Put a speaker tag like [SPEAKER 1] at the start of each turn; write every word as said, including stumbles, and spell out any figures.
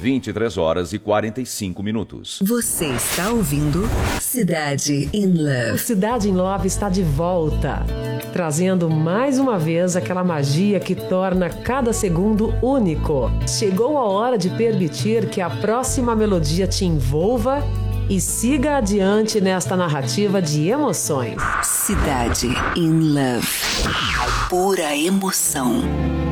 [SPEAKER 1] vinte e três horas e quarenta e cinco minutos.
[SPEAKER 2] Você está ouvindo Cidade in Love.
[SPEAKER 3] O Cidade in Love está de volta, trazendo mais uma vez aquela magia que torna cada segundo único. Chegou a hora de permitir que a próxima melodia te envolva e siga adiante nesta narrativa de emoções.
[SPEAKER 2] Cidade in Love. Pura emoção.